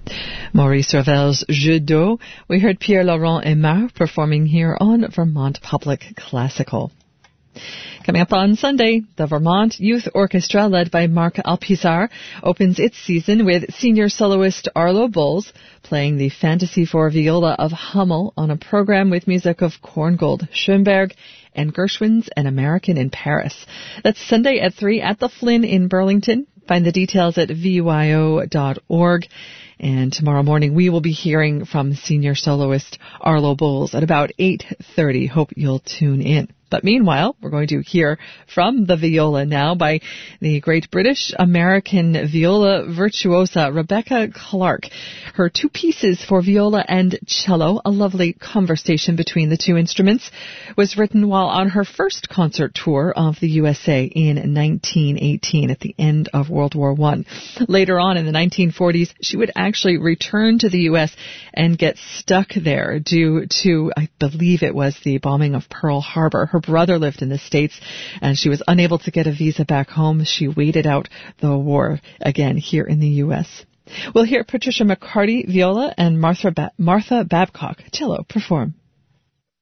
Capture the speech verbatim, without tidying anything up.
Maurice Ravel's Jeu d'eau. We heard Pierre-Laurent Aimard performing here on Vermont Public Classical. Coming up on Sunday, the Vermont Youth Orchestra, led by Marc Alpizar, opens its season with senior soloist Arlo Bowles playing the Fantasy for Viola of Hummel on a program with music of Korngold, Schoenberg, and Gershwin's An American in Paris. That's Sunday at three at the Flynn in Burlington. Find the details at v y o dot org. And tomorrow morning we will be hearing from senior soloist Arlo Bowles at about eight thirty. Hope you'll tune in. But meanwhile, we're going to hear from the viola now by the great British American viola virtuosa Rebecca Clark. Her two pieces for viola and cello, a lovely conversation between the two instruments, was written while on her first concert tour of the U S A in nineteen eighteen at the end of World War One. Later on in the nineteen forties, she would actually return to the U S and get stuck there due to, I believe it was the bombing of Pearl Harbor. Her brother lived in the States, and she was unable to get a visa back home. She waited out the war again here in the U S. We'll hear Patricia McCarty, viola, and Martha, ba- Martha Babcock, cello, perform.